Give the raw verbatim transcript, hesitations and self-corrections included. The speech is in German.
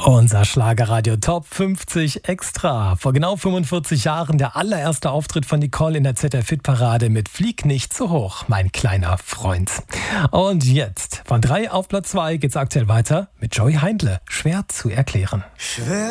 Unser Schlagerradio Top fünfzig Extra. Vor genau fünfundvierzig Jahren der allererste Auftritt von Nicole in der Z D F-Hit-Parade mit Flieg nicht zu hoch, mein kleiner Freund. Und jetzt, von drei auf Platz zwei geht's aktuell weiter mit Joey Heindle. Schwer zu erklären. Schwer